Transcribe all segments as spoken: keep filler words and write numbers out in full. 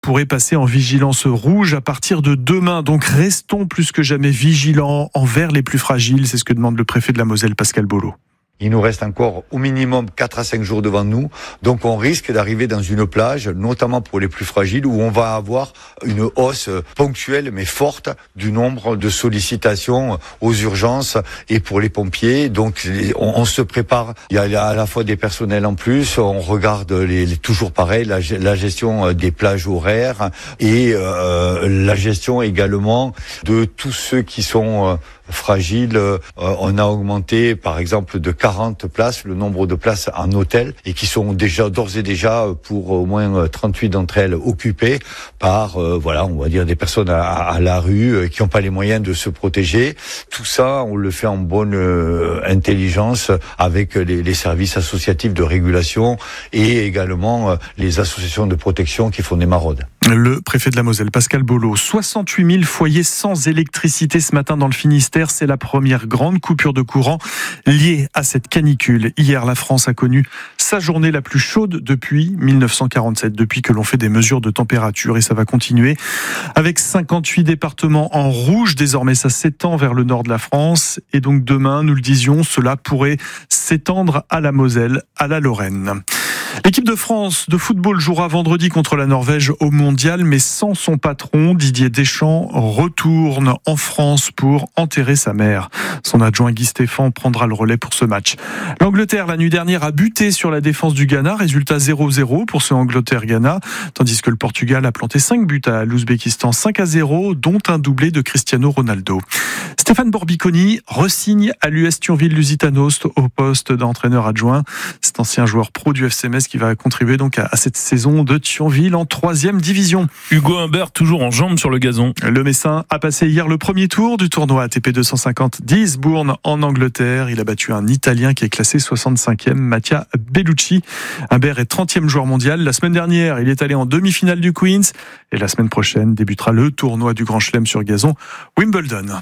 pourrait passer en vigilance rouge à partir de demain. Donc restons plus que jamais vigilants envers les plus fragiles. C'est ce que demande le préfet de la Moselle, Pascal Bolo. Il nous reste encore au minimum quatre à cinq jours devant nous. Donc on risque d'arriver dans une plage, notamment pour les plus fragiles, où on va avoir une hausse ponctuelle mais forte du nombre de sollicitations aux urgences et pour les pompiers. Donc on, on se prépare. Il y a à la fois des personnels en plus. On regarde les, les toujours pareil, la, la gestion des plages horaires et euh, la gestion également de tous ceux qui sont euh, fragiles. Euh, on a augmenté par exemple de quarante places, le nombre de places en hôtel, et qui sont déjà d'ores et déjà pour au moins trente-huit d'entre elles occupées par euh, voilà, on va dire des personnes à, à la rue euh, qui n'ont pas les moyens de se protéger. Tout ça, on le fait en bonne euh, intelligence avec les, les services associatifs de régulation et également euh, les associations de protection qui font des maraudes. Le préfet de la Moselle, Pascal Bolo. soixante-huit mille foyers sans électricité ce matin dans le Finistère. C'est la première grande coupure de courant liée à cette canicule. Hier, la France a connu sa journée la plus chaude depuis dix-neuf cent quarante-sept, depuis que l'on fait des mesures de température, et ça va continuer avec cinquante-huit départements en rouge. Désormais, ça s'étend vers le nord de la France, et donc demain, nous le disions, cela pourrait s'étendre à la Moselle, à la Lorraine. L'équipe de France de football jouera vendredi contre la Norvège au Mondial, mais sans son patron. Didier Deschamps retourne en France pour enterrer sa mère. Son adjoint Guy Stéphane prendra le relais pour ce match. L'Angleterre, la nuit dernière, a buté sur la défense du Ghana. Résultat zéro zéro pour ce Angleterre-Ghana, tandis que le Portugal a planté cinq buts à l'Ouzbékistan, cinq à zéro, dont un doublé de Cristiano Ronaldo. Stéphane Borbiconi re-signe à l'U S Thionville-Lusitanos au poste d'entraîneur adjoint. Cet ancien joueur pro du F C Metz qui va contribuer donc à cette saison de Thionville en troisième division. Hugo Humbert toujours en jambes sur le gazon. Le Messin a passé hier le premier tour du tournoi A T P deux cent cinquante d'Eastbourne en Angleterre. Il a battu un Italien qui est classé soixante-cinquième, Mattia Bellucci. Humbert est trentième joueur mondial. La semaine dernière, il est allé en demi-finale du Queen's, et la semaine prochaine débutera le tournoi du Grand Chelem sur gazon, Wimbledon.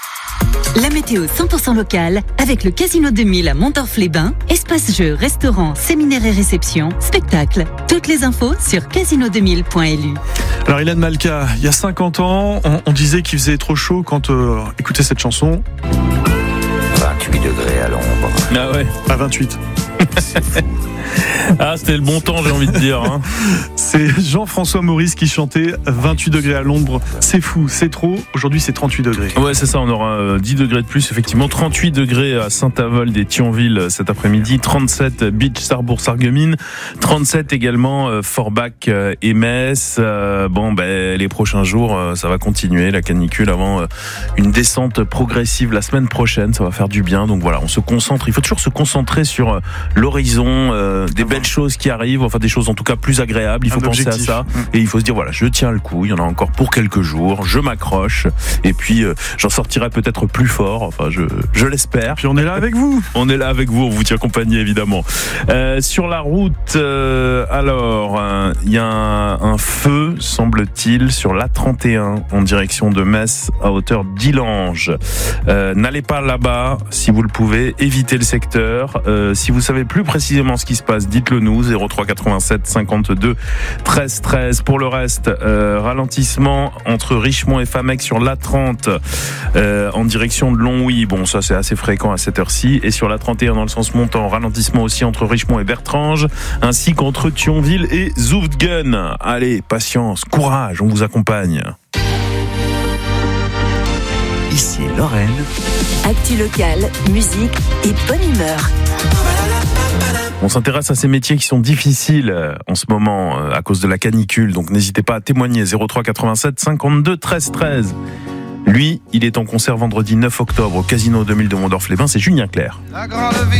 La météo cent pour cent locale avec le Casino deux mille à Montorf-les-Bains. Espace jeux, restaurants, séminaires et réceptions, spectacles. Toutes les infos sur casino deux mille point l u. Alors Ilan Malka, il y a cinquante ans, on, on disait qu'il faisait trop chaud quand euh, écoutez cette chanson. vingt-huit degrés à l'ombre. Ah ouais. À vingt-huit. C'est fou. Ah, c'était le bon temps, j'ai envie de dire. Hein. C'est Jean-François Maurice qui chantait vingt-huit degrés à l'ombre. C'est fou, c'est trop. Aujourd'hui, c'est trente-huit degrés. Ouais, c'est ça. On aura dix degrés de plus, effectivement. trente-huit degrés à Saint-Avold et Thionville cet après-midi. trente-sept Beach, Sarrebourg, Sarreguemines. trente-sept également Forbach et Metz. Bon, ben, les prochains jours, ça va continuer, la canicule, avant une descente progressive la semaine prochaine. Ça va faire du bien. Donc voilà, on se concentre. Il faut toujours se concentrer sur l'horizon, euh, des belles choses qui arrivent, enfin des choses en tout cas plus agréables. Il faut un penser objectif. à ça, mmh. Et il faut se dire voilà, je tiens le coup, il y en a encore pour quelques jours, je m'accroche, et puis euh, j'en sortirai peut-être plus fort, enfin je, je l'espère. Puis on est là avec vous. On est là avec vous, on vous tient compagnie évidemment. Euh, sur la route, euh, alors il euh, y a un, un feu, semble-t-il, sur l'A trente et un en direction de Metz à hauteur d'Illange. Euh, n'allez pas là-bas si vous le pouvez, évitez le secteur. Euh, si vous savez plus précisément ce qui se passe, dites-le nous, zéro trois quatre-vingt-sept cinquante-deux treize treize. Pour le reste, euh, ralentissement entre Richemont et Famec sur l'A trente euh, en direction de Longwy. Bon, ça c'est assez fréquent à cette heure-ci. Et sur l'A trente et un dans le sens montant, ralentissement aussi entre Richemont et Bertrange, ainsi qu'entre Thionville et Zoutgen. Allez, patience, courage, on vous accompagne. Ici Lorraine. Actu locale, musique et bonne humeur. On s'intéresse à ces métiers qui sont difficiles en ce moment à cause de la canicule. Donc n'hésitez pas à témoigner. zéro trois quatre-vingt-sept cinquante-deux treize treize. Lui, il est en concert vendredi neuf octobre au Casino deux mille de Mondorf-les-Bains. C'est Julien Clerc.